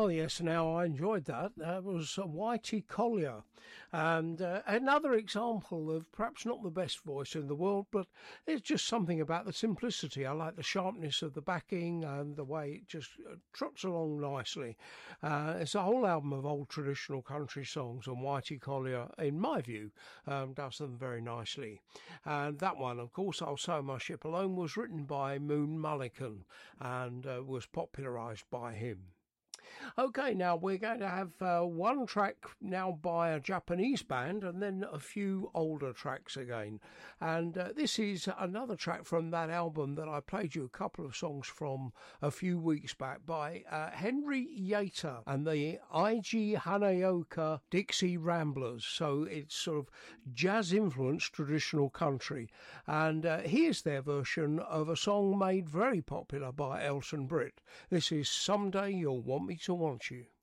Oh, yes, now I enjoyed that. That was Whitey Collier. And another example of perhaps not the best voice in the world, but it's just something about the simplicity. I like the sharpness of the backing and the way it just trots along nicely. It's a whole album of old traditional country songs, and Whitey Collier, in my view, does them very nicely. And that one, of course, I'll Sail My Ship Alone, was written by Moon Mullican and was popularised by him. Okay, now we're going to have one track now by a Japanese band and then a few older tracks again. And this is another track from that album that I played you a couple of songs from a few weeks back by Henry Yater and the Eiji Hanaoka Dixie Ramblers. So it's sort of jazz-influenced traditional country. And here's their version of a song made very popular by Elton Britt. This is Someday You'll Want Me to Want You.